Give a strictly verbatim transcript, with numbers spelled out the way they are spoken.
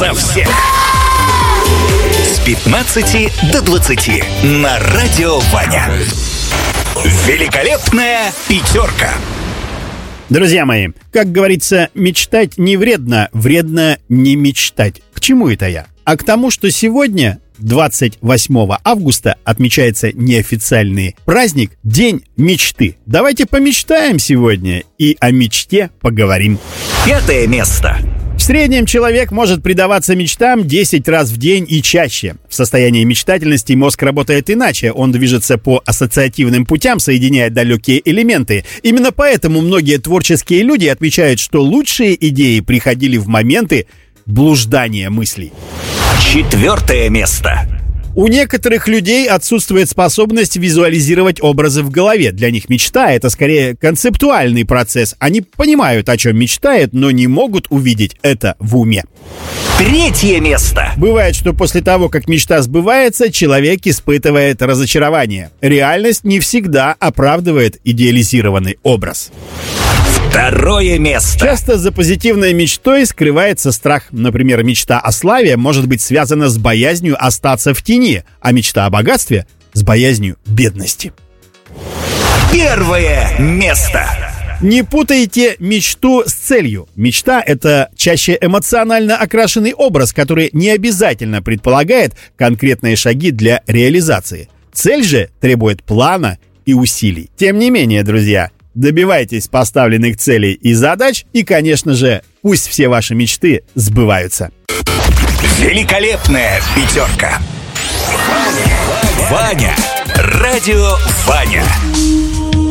за всех. С пятнадцати до двадцати на Радио Ваня. Великолепная пятерка. Друзья мои, как говорится, мечтать не вредно, вредно не мечтать. К чему это я? А к тому, что сегодня, двадцать восьмого августа, отмечается неофициальный праздник День мечты. Давайте помечтаем сегодня и о мечте поговорим. Пятое место. В среднем человек может предаваться мечтам десять раз в день и чаще. В состоянии мечтательности мозг работает иначе. Он движется по ассоциативным путям, соединяя далекие элементы. Именно поэтому многие творческие люди отмечают, что лучшие идеи приходили в моменты блуждания мыслей. Четвертое место. У некоторых людей отсутствует способность визуализировать образы в голове. Для них мечта — это скорее концептуальный процесс. Они понимают, о чем мечтают, но не могут увидеть это в уме. Третье место. Бывает, что после того, как мечта сбывается, человек испытывает разочарование. Реальность не всегда оправдывает идеализированный образ. Второе место. Часто за позитивной мечтой скрывается страх. Например, мечта о славе может быть связана с боязнью остаться в тени, а мечта о богатстве — с боязнью бедности. Первое место. Не путайте мечту с целью. Мечта — это чаще эмоционально окрашенный образ, который не обязательно предполагает конкретные шаги для реализации. Цель же требует плана и усилий. Тем не менее, друзья, добивайтесь поставленных целей и задач, и, конечно же, пусть все ваши мечты сбываются. Великолепная пятерка. Ваня. Радио Ваня.